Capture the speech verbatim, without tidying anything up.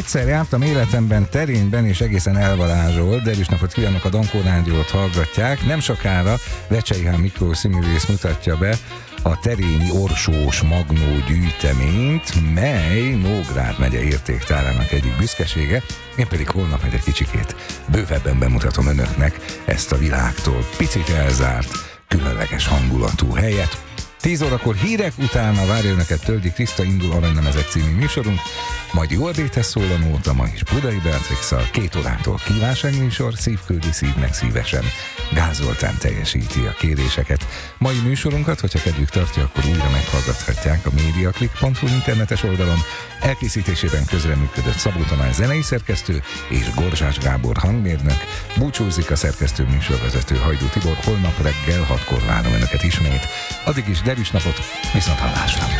Egyszer jártam életemben Terényben, és egészen elvarázsolt. Derűs napot kívánok, a Dankó Rádiót hallgatják. Nem sokára Vecsei H. Miklós színművész mutatja be a terényi orsós magnó gyűjteményt, mely Nógrád megye értéktárának egyik büszkesége. Én pedig holnap egy kicsikét bővebben bemutatom önöknek ezt a világtól picit elzárt, különleges hangulatú helyet. tíz órakor hírek, utána várja önöket Tölgyi Kriszta, indul Aranylemezek című műsorunk, majd jó ebédhez szól a nóta, ma is Budai Beatrixszal, két órától kívánságműsor, szívküldi szívnek szívesen. Gál Zoltán teljesíti a kéréseket. Mai műsorunkat, hogyha kedvük tartja, akkor újra meghallgathatják a mediaclick pont hu internetes oldalon. Elkészítésében közreműködött Szabó Tamás zenei szerkesztő és Gorzsás Gábor hangmérnök. Búcsúzik a szerkesztő műsorvezető Hajdú Tibor, holnap reggel hatkor várom önöket ismét. Addig is derűs napot, viszont hallásra!